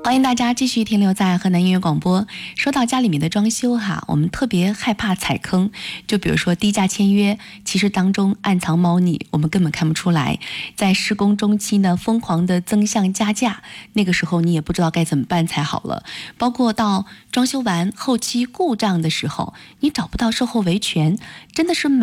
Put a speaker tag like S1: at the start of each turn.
S1: 欢迎大家继续停留在河南音乐广播。说到家里面的装修我们特别害怕踩坑，就比如说低价签约，其实当中暗藏猫腻，我们根本看不出来。在施工中期呢，疯狂的增项加价，那个时候你也不知道该怎么办才好了。包括到装修完后期故障的时候，你找不到售后维权，真的是